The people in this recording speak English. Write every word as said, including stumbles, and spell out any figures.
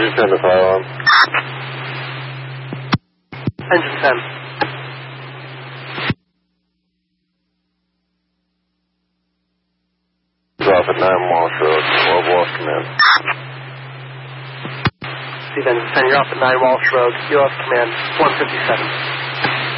Engine ten to fire on. Engine ten. Drop at nine Walsh Road. twelve Walsh Command. See then, ten, you're off at nine Walsh Road. You're off command one fifty-seven.